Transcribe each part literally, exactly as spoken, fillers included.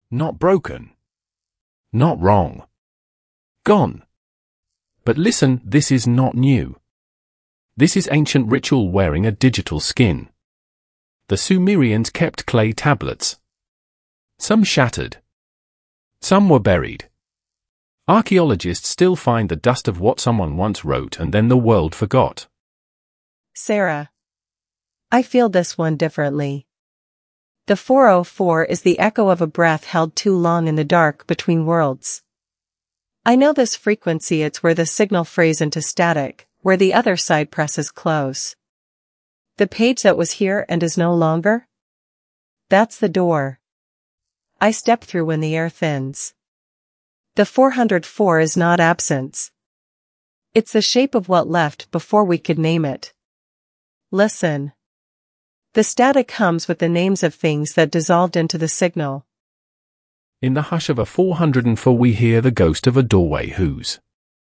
Not broken. Not wrong. Gone. But listen, this is not new. This is ancient ritual wearing a digital skin. The Sumerians kept clay tablets. Some shattered. Some were buried. Archaeologists still find the dust of what someone once wrote and then the world forgot. Sarah. I feel this one differently. The four oh four is the echo of a breath held too long in the dark between worlds. I know this frequency, it's where the signal frays into static, where the other side presses close. The page that was here and is no longer? That's the door I step through when the air thins. The four oh four is not absence. It's the shape of what left before we could name it. Listen. The static hums with the names of things that dissolved into the signal. In the hush of a four oh four we hear the ghost of a doorway whose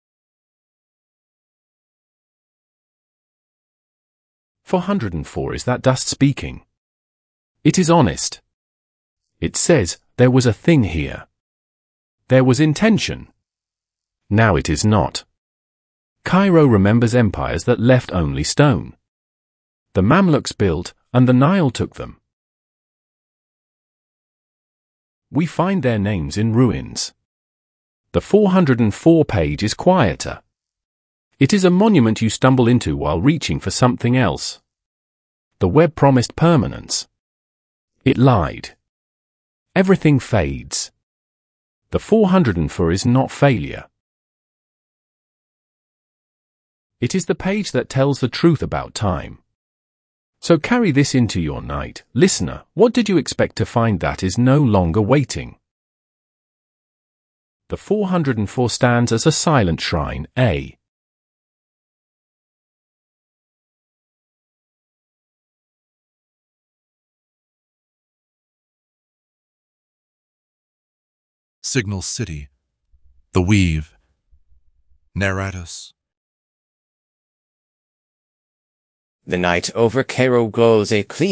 four oh four is that dust speaking. It is honest. It says, there was a thing here. There was intention. Now it is not. Cairo remembers empires that left only stone. The Mamluks built, and the Nile took them. We find their names in ruins. The four oh four page is quieter. It is a monument you stumble into while reaching for something else. The web promised permanence. It lied. Everything fades. The four oh four is not failure. It is the page that tells the truth about time. So carry this into your night. Listener, what did you expect to find that is no longer waiting? The four oh four stands as a silent shrine, a Signal City, The Weave, Narratus. The night over Cairo glows a clean